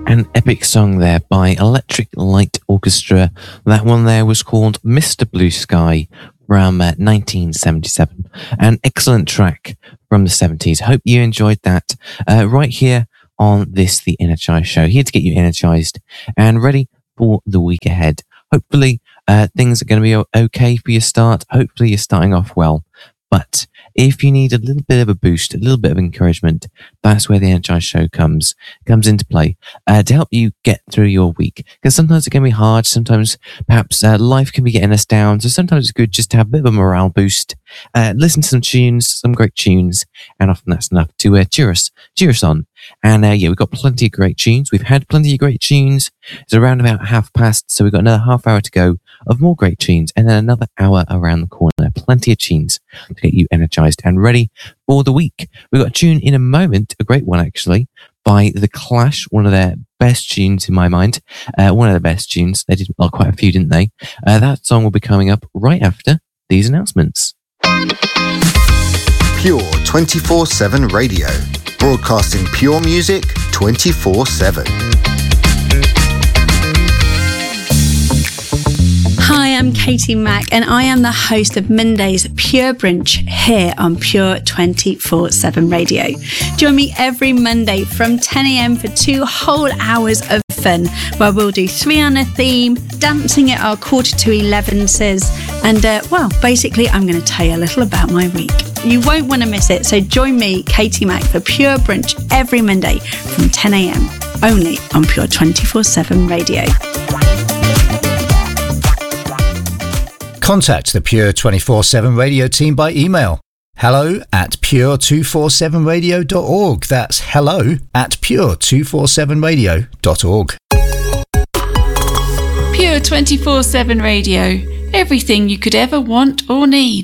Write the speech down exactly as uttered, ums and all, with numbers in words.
An epic song there by Electric Light Orchestra. That one there was called Mister Blue Sky from uh, nineteen seventy-seven. An excellent track from the seventies. Hope you enjoyed that uh, right here on this The Energize Show. Here to get you energized and ready for the week ahead. Hopefully uh, things are going to be okay for your start. Hopefully you're starting off well. But if you need a little bit of a boost, a little bit of encouragement, that's where the Energize Show comes comes into play uh, to help you get through your week. Because sometimes it can be hard. Sometimes perhaps uh, life can be getting us down. So sometimes it's good just to have a bit of a morale boost. Uh, listen to some tunes, some great tunes, and often that's enough to uh, cheer us, cheer us on. And uh, yeah, we've got plenty of great tunes. We've had plenty of great tunes. It's around about half past, so we've got another half hour to go of more great tunes, and then another hour around the corner. Plenty of tunes to get you energized and ready for the week. We've got a tune in a moment, a great one actually, by The Clash, one of their best tunes in my mind. Uh, one of the best tunes. They did well, quite a few, didn't they? Uh, that song will be coming up right after these announcements. Pure twenty-four seven Radio, broadcasting pure music twenty-four seven. Hi, I'm Katie Mack, and I am the host of Monday's Pure Brunch here on Pure twenty-four seven Radio. Join me every Monday from ten a.m. for two whole hours of fun, where we'll do three on a theme, dancing at our quarter to elevenses, and uh, well, basically I'm going to tell you a little about my week. You won't want to miss it, so join me, Katie Mack, for Pure Brunch every Monday from ten a.m. only on Pure twenty-four seven Radio. Contact the Pure twenty-four seven Radio team by email. Hello at pure two forty-seven radio dot org. That's hello at pure two forty-seven radio dot org. Pure twenty-four seven Radio. Everything you could ever want or need.